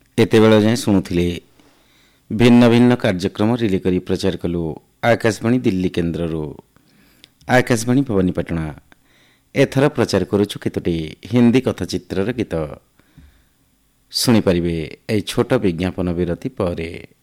ଏତେବେଳ ଯାଏଁ ଶୁଣୁଥିଲେ ଭିନ୍ନ ଭିନ୍ନ କାର୍ଯ୍ୟକ୍ରମ ରିଲେ କରି ପ୍ରଚାର କଲୁ ଆକାଶବାଣୀ ଦିଲ୍ଲୀ କେନ୍ଦ୍ରରୁ। ଆକାଶବାଣୀ ଭବାନୀପାଟଣା ଏଥର ପ୍ରଚାର କରୁଛୁ କେତୋଟି ହିନ୍ଦୀ କଥାଚିତ୍ରର ଗୀତ। ଶୁଣିପାରିବେ ଏହି ଛୋଟ ବିଜ୍ଞାପନ ବିରତି ପରେ।